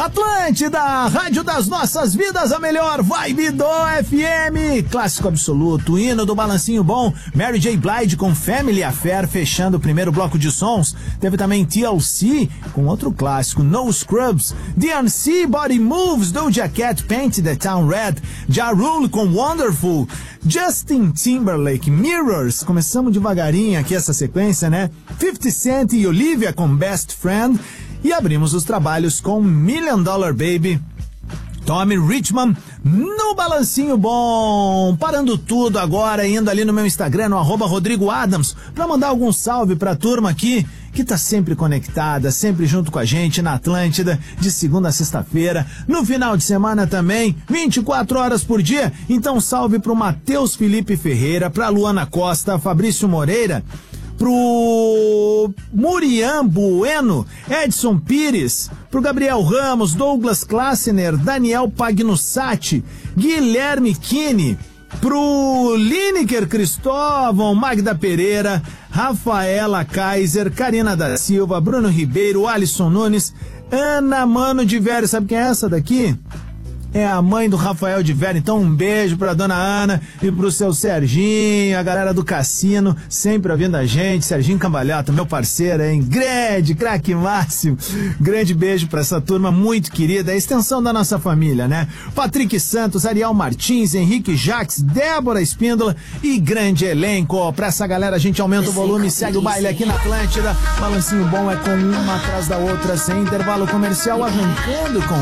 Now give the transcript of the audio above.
Atlântida, rádio das nossas vidas, a melhor vibe do FM. Clássico absoluto, hino do balancinho bom. Mary J. Blige com Family Affair, fechando o primeiro bloco de sons. Teve também TLC com outro clássico, No Scrubs. DNC, Body Moves, Doja Cat, Paint the Town Red. Ja Rule com Wonderful. Justin Timberlake, Mirrors. Começamos devagarinho aqui essa sequência, né? 50 Cent e Olivia com Best Friend. E abrimos os trabalhos com Million Dollar Baby, Tommy Richman, no balancinho bom. Parando tudo agora, indo ali no meu Instagram, no @RodrigoAdams, pra mandar algum salve pra turma aqui, que tá sempre conectada, sempre junto com a gente na Atlântida, de segunda a sexta-feira, no final de semana também, 24 horas por dia. Então salve pro Matheus Felipe Ferreira, pra Luana Costa, Fabrício Moreira, pro Muriam Bueno, Edson Pires, pro Gabriel Ramos, Douglas Klassner, Daniel Pagnussati, Guilherme Kini, pro Lineker Cristóvão, Magda Pereira, Rafaela Kaiser, Karina da Silva, Bruno Ribeiro, Alisson Nunes, Ana Mano de Vério. Sabe quem é essa daqui? É a mãe do Rafael de Vera. Então um beijo pra dona Ana e pro seu Serginho, a galera do cassino, sempre ouvindo a gente. Serginho Cambalhota, meu parceiro, hein? Grande, craque máximo. Grande beijo pra essa turma muito querida, a extensão da nossa família, né? Patrick Santos, Ariel Martins, Henrique Jacques, Débora Espíndola e grande elenco. Pra essa galera a gente aumenta o volume e segue o baile aqui na Atlântida. Balancinho bom é com uma atrás da outra, sem intervalo comercial, arrancando com